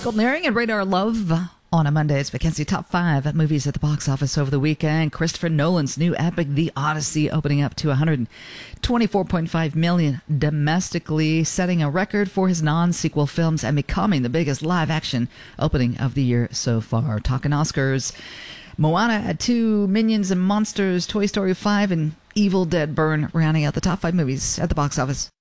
Golden Earring and Radar Love on a Monday. It's Mackenzie Top 5 movies at the box office over the weekend. Christopher Nolan's new epic, The Odyssey, opening up to $124.5 million domestically, setting a record for his non-sequel films and becoming the biggest live-action opening of the year so far. Talking Oscars, Moana at 2, Minions and Monsters, Toy Story 5, and Evil Dead Burn rounding out the top 5 movies at the box office.